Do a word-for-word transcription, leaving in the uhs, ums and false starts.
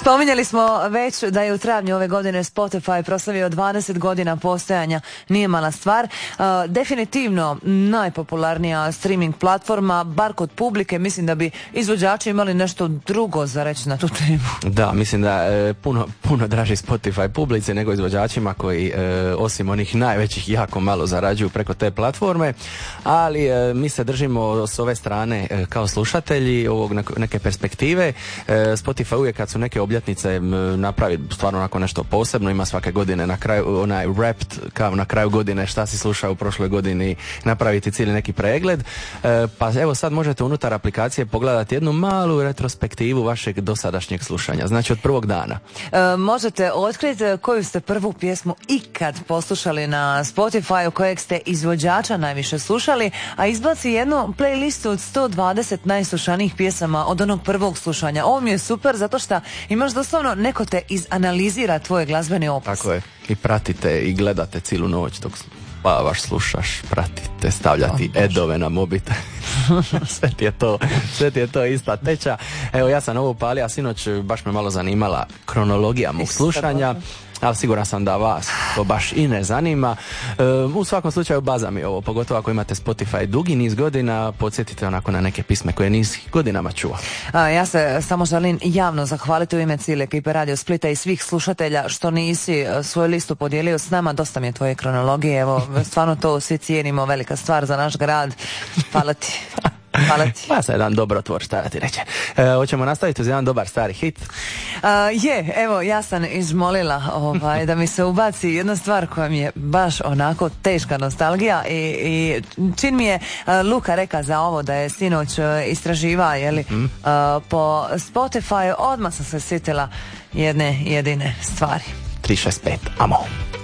Spominjali smo već da je u travnju ove godine Spotify proslavio dvadeset godina postojanja, nije mala stvar. Uh, definitivno najpopularnija streaming platforma, bar kod publike. Mislim da bi izvođači imali nešto drugo za reći na tu temu. Da, mislim da je puno, puno draži Spotify publici nego izvođačima koji e, osim onih najvećih jako malo zarađuju preko te platforme, ali e, mi se držimo s ove strane e, kao slušatelji ovog neke perspektive. E, Spotify uvijek kad su neke obljetnice napravi stvarno onako nešto posebno, ima svake godine na kraju onaj Wrapped, kao na kraju godine šta si slušao u prošloj godini, napraviti cijeli neki pregled, e, pa evo sad možete unutar aplikacije pogledati jednu malu retrospektivu vašeg dosadašnjeg slušanja, znači od prvog dana. E, možete otkriti koju ste prvu pjesmu ikad poslušali na Spotify, kojeg ste izvođača najviše slušali, a izbaci jednu playlistu od sto dvadeset najslušanijih pjesama od onog prvog slušanja. Ovo mi je super zato što imaš doslovno neko te izanalizira tvoj glazbeni opus. Tako je. I pratite i gledate cijelu noć dok spavaš, slušaš, pratite, stavljati oh, edove na mobitel. sve ti je to, sve ti je to ista teča. Evo ja sam ovo upalio, a sinoć baš me malo zanimala kronologija mog slušanja. Ali siguran sam da vas to baš i ne zanima. E, u svakom slučaju baza mi ovo, pogotovo ako imate Spotify dugi niz godina, podsjetite onako na neke pisme koje nisi godinama čuo. A, ja se samo želim javno zahvaliti u ime cijele ekipe Radio Splita i svih slušatelja što nisi svoju listu podijelio s nama. Dosta mi je tvoje kronologije, evo stvarno to svi cijenimo, velika stvar za naš grad. Hvala ti. Hvala ti. Pa sad jedan dobrotvor, šta da ti reće. E, hoćemo nastaviti uz jedan dobar stari hit? Uh, je, evo, ja sam izmolila ovaj, da mi se ubaci jedna stvar koja mi je baš onako teška nostalgija i, i čin mi je uh, Luka reka za ovo da je sinoć uh, istraživa, jeli, mm-hmm. uh, po Spotify, odmah sam se sjetila jedne jedine stvari. tri šest pet, amo.